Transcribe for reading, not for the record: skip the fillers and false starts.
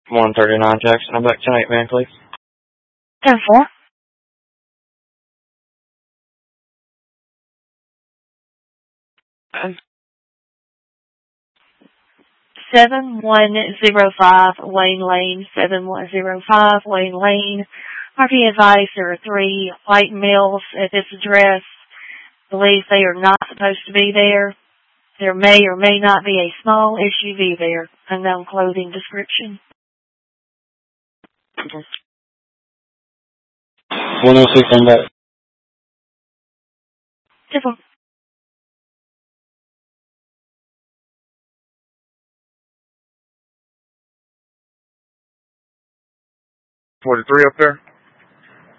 139 Jackson. I'm back tonight, man, please. 10-4. And 7105 Wayne Lane, 7105 Wayne Lane. RP advised there are 3 white males at this address. Believe they are not supposed to be there. There may or may not be a small SUV there. Unknown clothing description. 106, I'm back. 10-4. 43 up there?